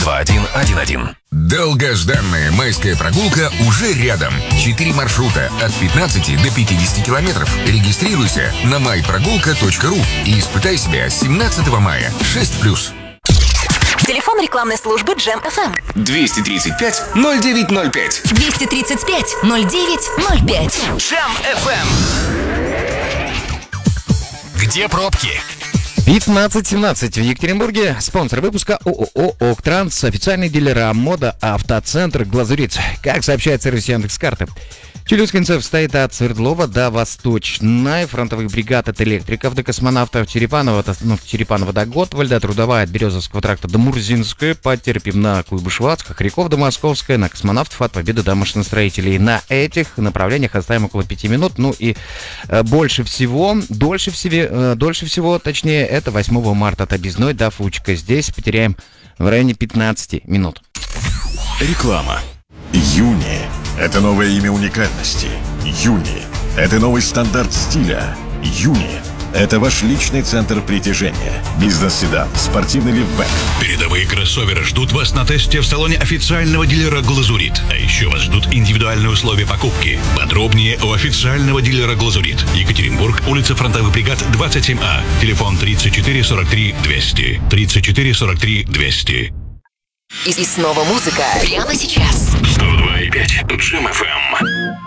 2111. Долгожданная майская прогулка уже рядом. 4 маршрута от 15 до 50 километров. Регистрируйся на myprogulka.ru и испытай себя с 17 мая. 6+. Телефон рекламной службы Джем FM. 235-0905. 235-0905. Джем FM. Где пробки? 15:17 в Екатеринбурге. Спонсор выпуска ООО «Октранс», официальный дилер МОДА «Автоцентр Глазурит». Как сообщает сервис Яндекс.Карты, Челюскинцев стоит от Свердлова до Восточной, фронтовых бригад от электриков до космонавтов, Черепанова до Готвальда, Трудовая от Березовского тракта до Мурзинской, Потерпим на Куйбышевск, Хохряков до Московской, на космонавтов от Победы до машиностроителей. На этих направлениях оставим около 5 минут. Ну и дольше всего, точнее, это 8 марта от Объездной до Фучка. Здесь потеряем в районе 15 минут. Реклама. Юни – это новое имя уникальности. Юни – это новый стандарт стиля. Юни – это ваш личный центр притяжения. Бизнес-седан, спортивный лифтбэк. Передовые кроссоверы ждут вас на тесте в салоне официального дилера «Глазурит». А еще вас ждут индивидуальные условия покупки. Подробнее у официального дилера «Глазурит». Екатеринбург, улица Фронтовых бригад, 27А. Телефон 34 43 200. 34 43 200. И снова музыка. Прямо сейчас. 102,5 Джем FM.